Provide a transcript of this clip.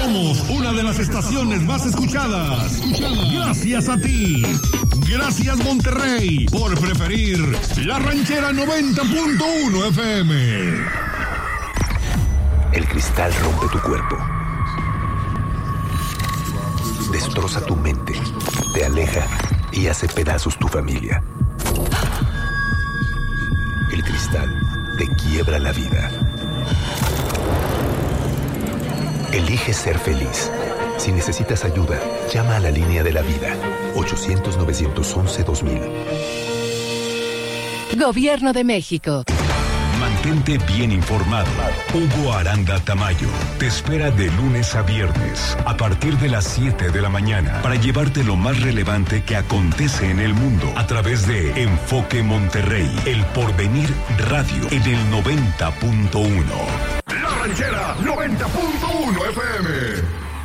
Somos una de las estaciones más escuchadas. Gracias a ti. Gracias, Monterrey, por preferir La Ranchera 90.1 FM. El cristal rompe tu cuerpo. Destroza tu mente, te aleja y hace pedazos tu familia. El cristal te quiebra la vida. Elige ser feliz. Si necesitas ayuda, llama a la línea de la vida. 800-911-2000. Gobierno de México. Mantente bien informado. Hugo Aranda Tamayo te espera de lunes a viernes a partir de las 7 de la mañana para llevarte lo más relevante que acontece en el mundo a través de Enfoque Monterrey, El Porvenir Radio en el 90.1. La Ranchera 90.1 FM.